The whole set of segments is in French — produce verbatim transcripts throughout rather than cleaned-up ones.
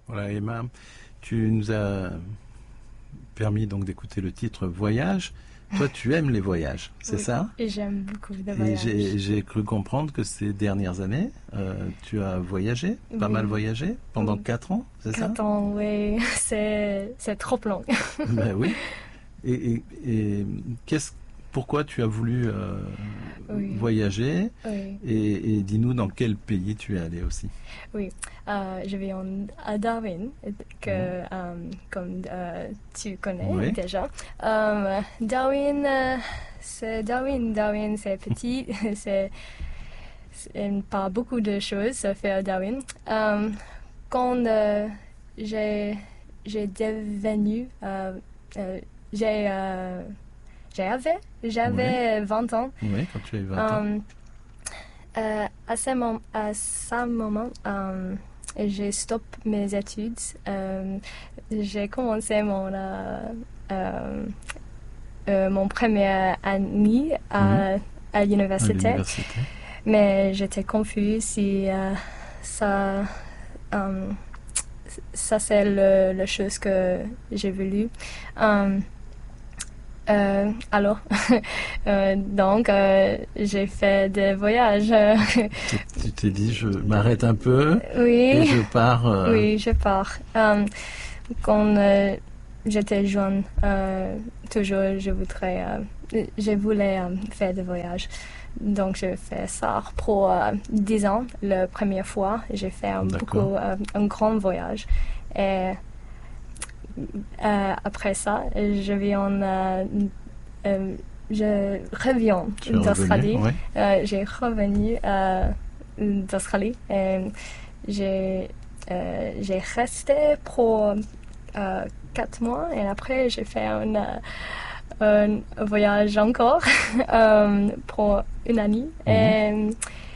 Voilà, Emma, tu nous as permis donc d'écouter le titre Voyage. Toi, tu aimes les voyages, c'est Oui, ça? et j'aime beaucoup de Et voyages. j'ai, j'ai cru comprendre que ces dernières années, euh, tu as voyagé, pas Oui. mal voyagé, pendant Oui. quatre ans, c'est ça? Quatre ans, oui, c'est, c'est trop long. Ben oui. Et, et, et qu'est-ce, pourquoi tu as voulu euh, Oui. voyager? Oui, Et, et dis-nous dans quel pays tu es allé aussi. oui. Euh, je vais en, à Darwin, que, Mhm. euh, comme euh, tu connais Oui. déjà. Euh, Darwin, euh, c'est Darwin, Darwin, c'est petit, c'est, c'est pas beaucoup de choses à faire à Darwin. Euh, quand euh, j'ai, j'ai devenu, euh, euh, j'ai, euh, j'avais, j'avais vingt ans. Oui, quand tu as eu vingt ans. Euh, euh, à ce moment, à ce moment euh, j'ai stoppé mes études. Euh, j'ai commencé mon, euh, euh, euh, mon première année à, Mhm. à À l'université, l'université. mais j'étais confuse si euh, ça, euh, ça c'est le, la chose que j'ai voulu. Euh, Euh, alors, euh, donc, euh, j'ai fait des voyages. Tu, tu t'es dit, je m'arrête un peu et Oui, je pars. euh, oui, je pars. Euh, quand euh, j'étais jeune, euh, toujours, je voudrais, euh, je voulais euh, faire des voyages. Donc, j'ai fait ça pour euh, dix ans. La première fois, j'ai fait un, D'accord. beaucoup, euh, un grand voyage. Et euh, après ça, je viens, euh, euh, je reviens Tu es revenu, d'Australie. ouais. Euh, j'ai revenu euh, d'Australie. Et j'ai, euh, j'ai resté pour euh, quatre mois et après j'ai fait un, euh, un voyage encore euh, pour une année. Mhm. Et,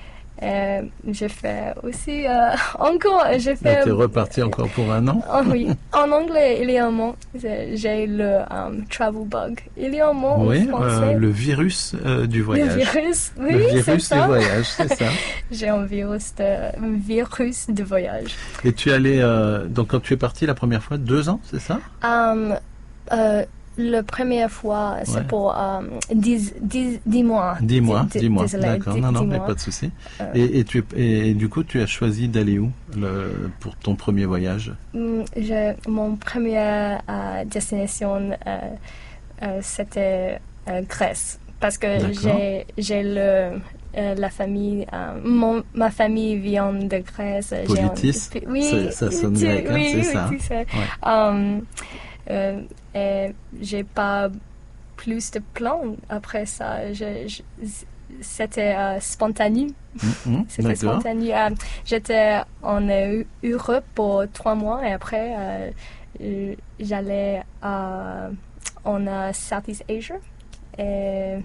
et j'ai fait aussi euh, encore, j'ai Là, fait tu es reparti encore pour un an. Oh oui, en anglais, il y a un mot, c'est- j'ai le um, travel bug. Il y a un mot Oui, en euh, français. le virus euh, du Le voyage. virus, oui, Le c'est virus du ça. voyage, c'est ça. J'ai un virus de, un virus de voyage. Et tu es allé, euh, donc quand tu es parti la première fois, deux ans, c'est ça? Um, euh, la première fois, c'est Ouais. pour um, dix, dix, dix mois. Dix mois, D- dix mois. Désolé, D'accord, dix- non, non, dix mais mois. pas de souci. Euh. Et, et, tu, es- et, et du coup, tu as choisi d'aller où le, pour ton premier voyage? Mm, je- mon première euh, destination, euh, euh, c'était euh, Grèce. Parce que D'accord. j'ai, j'ai le, euh, la famille, euh, mon, ma famille vient de Grèce. J'ai un- Politis, oui, ça, ça sonne tu- grec, hein, oui, c'est oui, ça. tu sais. Ouais. Um, euh, et j'ai pas plus de plans après ça. Je, je, c'était euh, spontané. Mhm, C'était d'accord. spontané. Euh, j'étais en euh, Europe pour trois mois et après euh, euh, j'allais à, en euh, Southeast Asia. Et,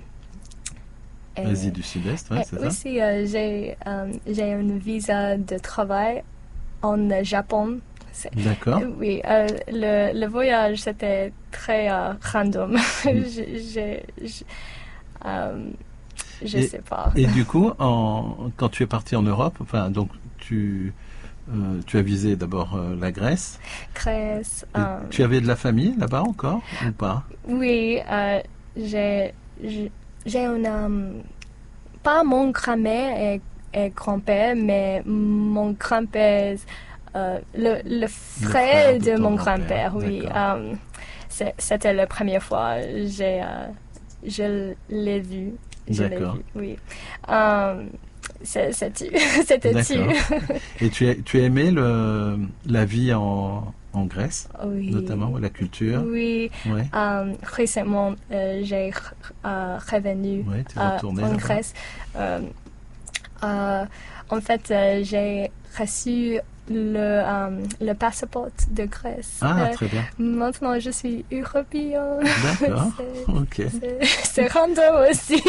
et, Asie du Sud-Est, ouais, et c'est ça. aussi, euh, j'ai, euh, j'ai un visa de travail en euh, Japon. C'est- D'accord. Oui, euh, le, le voyage c'était très euh, random. je, je, je, euh, je Et- sais pas. Et du coup, en, quand tu es parti en Europe, enfin, donc tu, euh, tu as visé d'abord euh, la Grèce. Grèce. Et euh, tu avais de la famille là-bas encore ou pas? Oui, euh, j'ai, j'ai j'ai un, euh, pas mon grand-mère et, et grand-père, mais mon grand-père, euh, le, le frère frère de de, ton mon grand-père, grand-père, oui. d'accord. Euh, c'est- c'était la première fois, j'ai, euh, je l'ai vu, je l'ai D'accord. vu, oui. Euh, c'est, c'est tu, c'était tu. D'accord. Et tu as, tu as aimé le, la vie en, en Grèce, Oui. notamment la culture? Oui, Ouais. euh, récemment, euh, j'ai euh, revenu Ouais, tu es euh, retourné en là-bas. Grèce. Euh, euh, en fait, euh, j'ai reçu le, euh, le passeport de Grèce. Ah, Euh, très bien. maintenant, je suis européen. D'accord. C'est- Ok. c'est- C'est random aussi.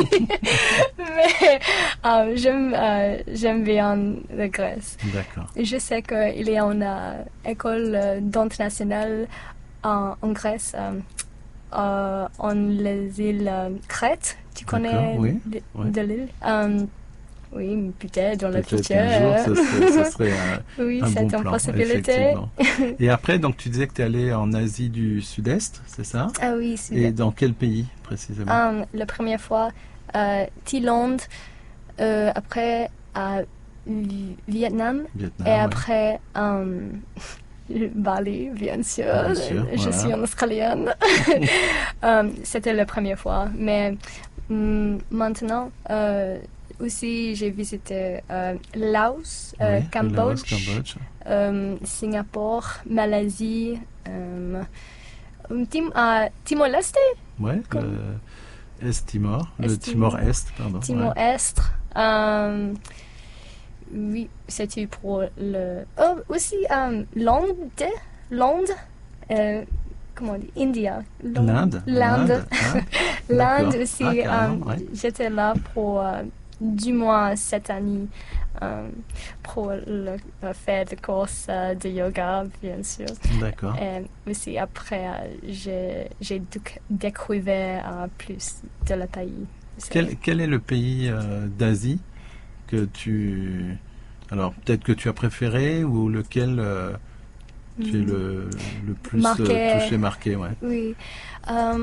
Mais euh, j'aime, euh, j'aime bien la Grèce. D'accord. Je sais qu'il y a une euh, école euh, internationale en, en Grèce, euh, euh, en les îles euh, Crète. Tu D'accord, connais oui, de, oui. de l'île? Euh, oui, peut-être dans le Peut-être futur. qu'un jour, ce serait, ce serait un, Oui, un c'est bon une plan, possibilité. effectivement. Et après, donc, tu disais que tu es allé en Asie du Sud-Est, c'est ça? Ah oui, c'est Et dans quel pays, précisément? Um, la première fois, euh, Thaïlande, euh, après à Vi- Vietnam, Vietnam, et ouais. après um, Bali, bien sûr. Bien sûr, Je voilà. suis une Australienne. Um, c'était la première fois. Mais hum, maintenant, euh, aussi, j'ai visité euh, Laos, euh, Oui, Cambodge, Laos, Cambodge. euh, Singapour, Malaisie, euh, Tim- euh, Timor-Leste. Ouais, Comme- le Est-Timor, le Est-Timor. Timor-Est, pardon. ouais. Timor-Est. Euh, oui, c'était pour le... Oh, aussi euh, l'Inde. L'Inde. Euh, comment on dit? India. L'Inde. L'Inde. ah, L'Inde d'accord. aussi. Ah, euh, carrément, ouais. J'étais là pour euh, du moins cette année euh, pour le, le faire de course euh, de yoga, bien sûr. D'accord. Et aussi après, euh, j'ai, j'ai déc- découvert euh, plus de le pays. C'est- Quel, quel est le pays euh, d'Asie que tu... Alors, peut-être que tu as préféré ou lequel euh, tu es Mm. le, le plus Marqué. euh, touché, marqué, ouais. Oui. Euh,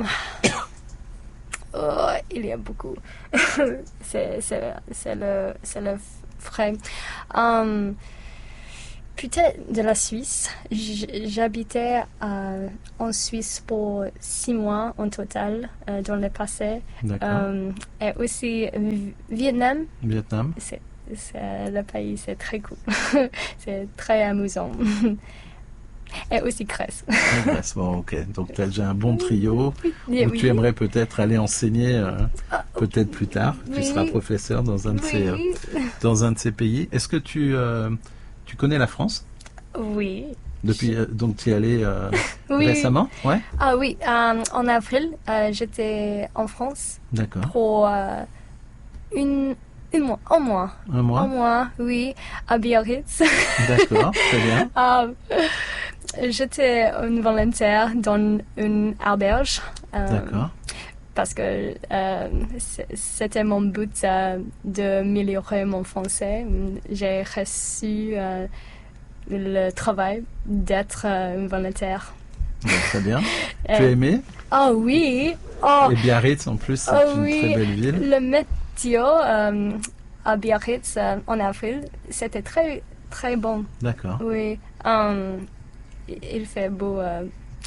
oh, il y a beaucoup. c'est, c'est, c'est, le, c'est le vrai. Euh, peut-être de la Suisse. J- J'habitais euh, en Suisse pour six mois en total euh, dans le passé. D'accord. Euh, et aussi Vi- Vietnam. Vietnam. C'est, c'est, le pays, c'est très cool. C'est très amusant. Et aussi Grèce. La Grèce. Bon, ok. Donc, tu as déjà un bon trio Oui, où tu aimerais peut-être aller enseigner euh, peut-être plus tard. Tu Oui. seras professeur dans un de, ces, euh, Oui. dans un de ces pays. Est-ce que tu, euh, tu connais la France? Oui. Depuis, euh, donc, tu y es allé euh, Oui. récemment? Ouais. Ah oui, euh, en avril, euh, j'étais en France D'accord. pour euh, une, une mois, un mois. Un mois. Un mois, oui, à Biarritz. D'accord. Très bien. Euh, j'étais une volontaire dans une auberge. euh, D'accord. Parce que euh, c'est- c'était mon but euh, d'améliorer mon français. J'ai reçu euh, le travail d'être euh, une volontaire. Bon, très bien. Tu as Euh, aimé? Oh oui! Oh, Et Biarritz, en plus, c'est oh une oui! très belle ville. Le météo euh, à Biarritz euh, en avril, c'était très, très bon. D'accord. Oui. Euh, il fait beau euh,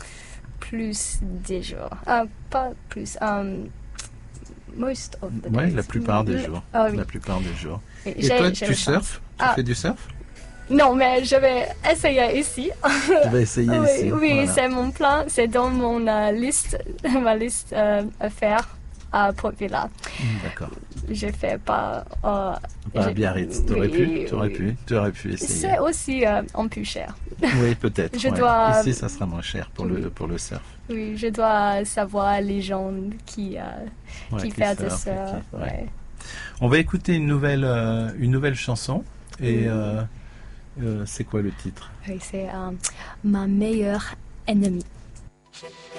plus des jours. Ah, pas plus. Um, most of the Oui, days. la plupart des Le- jours. Ah oui. La plupart des jours. Oui, Et j'ai- toi, j'ai tu le temps. surfes? Tu Ah. fais du surf? Non, mais je vais essayer ici. Tu vas essayer oui, ici. oui, Voilà. c'est mon plan. C'est dans mon euh, liste, ma liste euh, à faire à Port Vila. Mm, D'accord. Je fais pas. euh, Pas à j'ai- Biarritz. Tu aurais oui, pu, tu aurais oui. pu, tu aurais pu essayer. C'est aussi euh, un peu cher. Oui, peut-être. Je ouais. dois- Ici, ça sera moins cher pour, Oui. le, pour le surf. Oui, je dois savoir les gens qui, euh, Ouais, qui qui font de surfent et ça. qui- ouais. Ouais. On va écouter une nouvelle, euh, une nouvelle chanson. Et Mm. euh, euh, c'est quoi le titre? Oui, c'est euh, ma meilleure ennemie.